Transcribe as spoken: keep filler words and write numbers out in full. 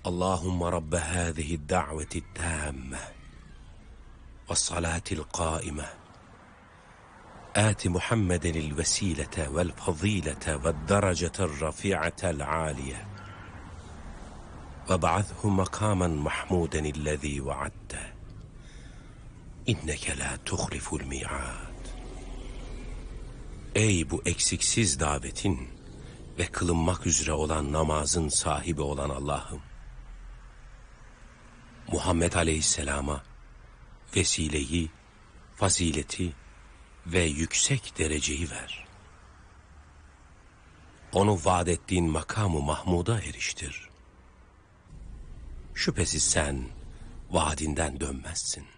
Allahümme Rabbe hâzihi da'veti tâmme ve salatil qâime âti Muhammedenil vesilete vel fazilete ve derecetel rafi'atel âliye ve ba'athu makamen mahmudenillezî vaadte inneke la tuhliful mi'ad. Ey bu eksiksiz davetin ve kılınmak üzere olan namazın sahibi olan Allah'ım, Muhammed Aleyhisselam'a vesileyi, fazileti ve yüksek dereceyi ver. Onu vaat ettiğin makamı Mahmud'a eriştir. Şüphesiz sen vaadinden dönmezsin.